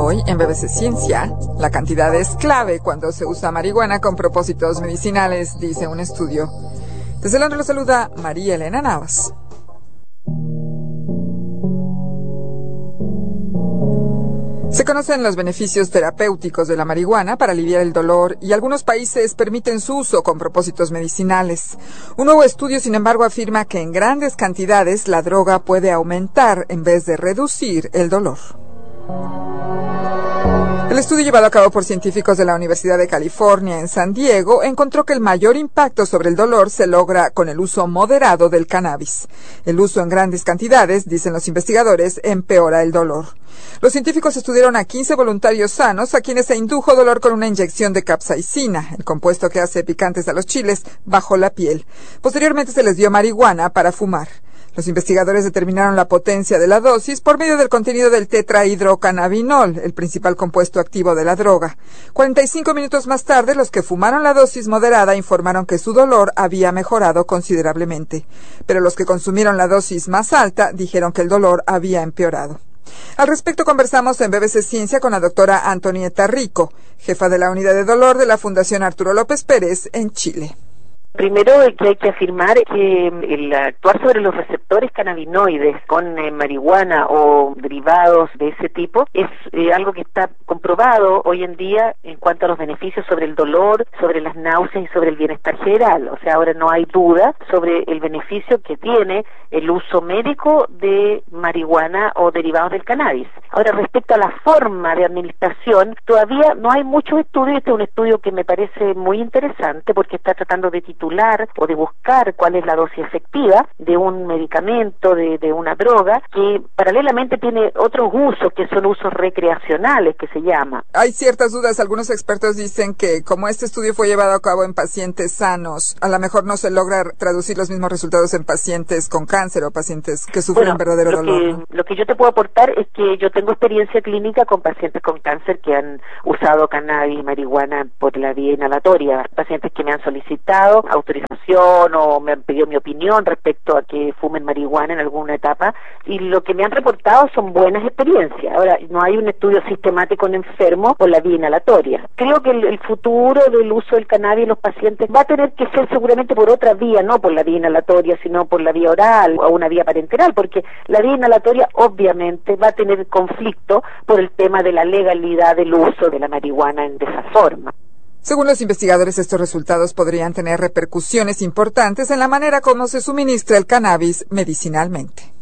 Hoy, en BBC Ciencia, la cantidad es clave cuando se usa marihuana con propósitos medicinales, dice un estudio. Desde Londres lo saluda María Elena Navas. Se conocen los beneficios terapéuticos de la marihuana para aliviar el dolor y algunos países permiten su uso con propósitos medicinales. Un nuevo estudio, sin embargo, afirma que en grandes cantidades la droga puede aumentar en vez de reducir el dolor. El estudio llevado a cabo por científicos de la Universidad de California en San Diego encontró que el mayor impacto sobre el dolor se logra con el uso moderado del cannabis. El uso en grandes cantidades, dicen los investigadores, empeora el dolor. Los científicos estudiaron a 15 voluntarios sanos a quienes se indujo dolor con una inyección de capsaicina, el compuesto que hace picantes a los chiles, bajo la piel. Posteriormente se les dio marihuana para fumar. Los investigadores determinaron la potencia de la dosis por medio del contenido del tetrahidrocannabinol, el principal compuesto activo de la droga. 45 minutos más tarde, los que fumaron la dosis moderada informaron que su dolor había mejorado considerablemente. Pero los que consumieron la dosis más alta dijeron que el dolor había empeorado. Al respecto conversamos en BBC Ciencia con la doctora Antonieta Rico, jefa de la unidad de dolor de la Fundación Arturo López Pérez en Chile. Primero que hay que afirmar que el actuar sobre los receptores cannabinoides con marihuana o derivados de ese tipo es algo que está comprobado hoy en día en cuanto a los beneficios sobre el dolor, sobre las náuseas y sobre el bienestar general. O sea, ahora no hay duda sobre el beneficio que tiene el uso médico de marihuana o derivados del cannabis. Ahora, respecto a la forma de administración, todavía no hay muchos estudios. Este es un estudio que me parece muy interesante porque está tratando de titular o de buscar cuál es la dosis efectiva de un medicamento, de una droga, que paralelamente tiene otros usos que son usos recreacionales, que se llama. Hay ciertas dudas. Algunos expertos dicen que como este estudio fue llevado a cabo en pacientes sanos, a lo mejor no se logra traducir los mismos resultados en pacientes con cáncer o pacientes que sufren verdadero dolor, ¿no? Lo que yo te puedo aportar es que yo tengo experiencia clínica con pacientes con cáncer que han usado cannabis y marihuana por la vía inhalatoria, pacientes que me han solicitado autorización o me han pedido mi opinión respecto a que fumen marihuana en alguna etapa, y lo que me han reportado son buenas experiencias. Ahora, no hay un estudio sistemático en enfermos por la vía inhalatoria. Creo que el futuro del uso del cannabis en los pacientes va a tener que ser seguramente por otra vía, no por la vía inhalatoria, sino por la vía oral o una vía parenteral, porque la vía inhalatoria obviamente va a tener conflicto por el tema de la legalidad del uso de la marihuana de esa forma. Según los investigadores, estos resultados podrían tener repercusiones importantes en la manera como se suministra el cannabis medicinalmente.